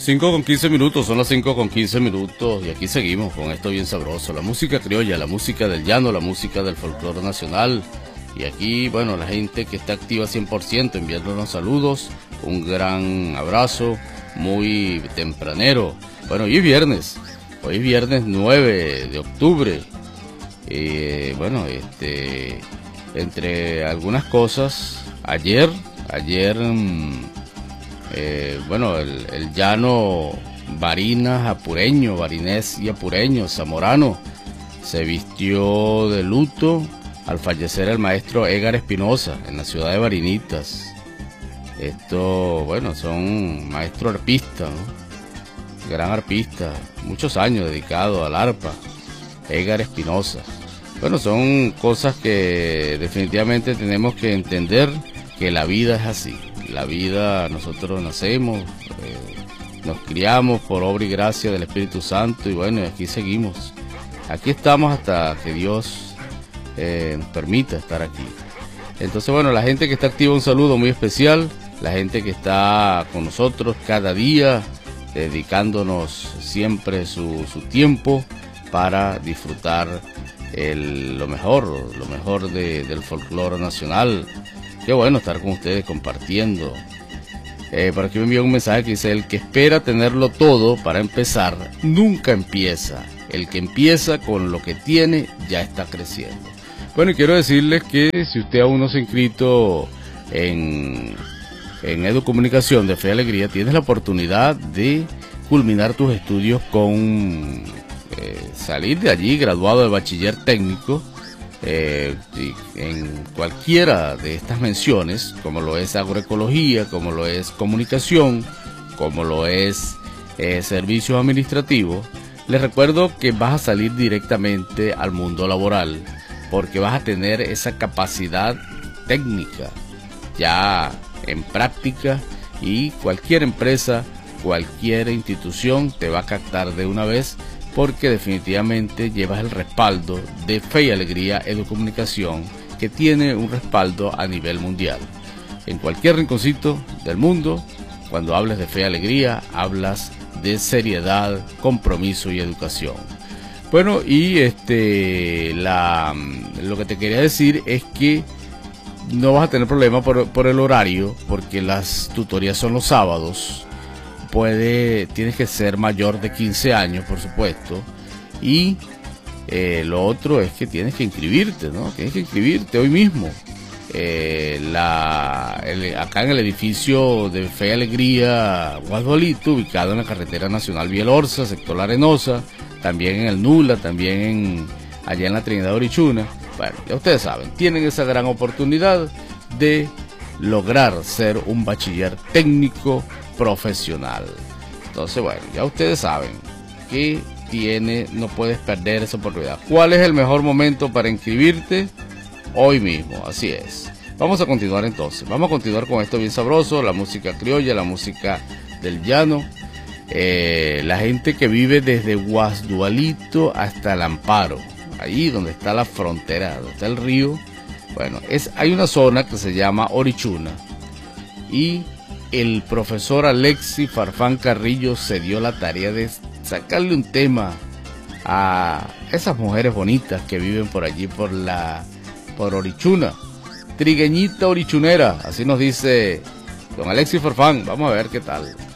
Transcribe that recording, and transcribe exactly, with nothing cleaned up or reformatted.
cinco con quince minutos, son las cinco con quince minutos y aquí seguimos con esto bien sabroso, la música criolla, la música del llano, la música del folclore nacional. Y aquí, bueno, la gente que está activa cien por ciento enviándonos saludos, un gran abrazo, muy tempranero. Bueno, hoy es viernes, hoy es viernes nueve de octubre. Eh, bueno, este, entre algunas cosas, ayer, ayer... Eh, bueno, el, el llano Barinas apureño, barinés y apureño, zamorano, se vistió de luto al fallecer el maestro Égar Espinosa en la ciudad de Barinitas. Esto, bueno, son maestro arpista, ¿no? Gran arpista, muchos años dedicado al arpa, Égar Espinosa. Bueno, son cosas que definitivamente tenemos que entender que la vida es así. La vida, nosotros nacemos, eh, nos criamos por obra y gracia del Espíritu Santo y bueno, aquí seguimos. Aquí estamos hasta que Dios eh, nos permita estar aquí. Entonces, bueno, la gente que está activa, un saludo muy especial. La gente que está con nosotros cada día, dedicándonos siempre su, su tiempo para disfrutar el, lo mejor, lo mejor de, del folclore nacional. Qué bueno estar con ustedes compartiendo. Eh, por aquí me envió un mensaje que dice: el que espera tenerlo todo para empezar, nunca empieza. El que empieza con lo que tiene, ya está creciendo. Bueno, y quiero decirles que si usted aún no se ha inscrito en, en Educomunicación de Fe y Alegría, tienes la oportunidad de culminar tus estudios con eh, salir de allí graduado de bachiller técnico. Eh, en cualquiera de estas menciones, como lo es agroecología, como lo es comunicación, como lo es eh, servicios administrativos, les recuerdo que vas a salir directamente al mundo laboral, porque vas a tener esa capacidad técnica ya en práctica y cualquier empresa, cualquier institución te va a captar de una vez, porque definitivamente llevas el respaldo de Fe y Alegría Educomunicación, que tiene un respaldo a nivel mundial. En cualquier rinconcito del mundo, cuando hables de Fe y Alegría, hablas de seriedad, compromiso y educación. Bueno, y este la lo que te quería decir es que no vas a tener problema por, por el horario, porque las tutorías son los sábados. Puede, tienes que ser mayor de quince años, por supuesto, y eh, lo otro es que tienes que inscribirte, ¿no? Tienes que inscribirte hoy mismo. Eh, la, el, acá en el edificio de Fe y Alegría Guadalito, ubicado en la carretera nacional Bielorza, sector La Arenosa, también en el Nula, también en, allá en la Trinidad Orichuna. Bueno, ya ustedes saben, tienen esa gran oportunidad de lograr ser un bachiller técnico profesional. Entonces, bueno, ya ustedes saben que tiene, no puedes perder esa oportunidad. ¿Cuál es el mejor momento para inscribirte? Hoy mismo, así es. Vamos a continuar entonces, vamos a continuar con esto bien sabroso, la música criolla, la música del llano. Eh, la gente que vive desde Guasdualito hasta el Amparo, ahí donde está la frontera, donde está el río. Bueno, es, hay una zona que se llama Orichuna y el profesor Alexis Farfán Carrillo se dio la tarea de sacarle un tema a esas mujeres bonitas que viven por allí, por la por Orichuna, trigueñita orichunera, así nos dice don Alexis Farfán. Vamos a ver qué tal.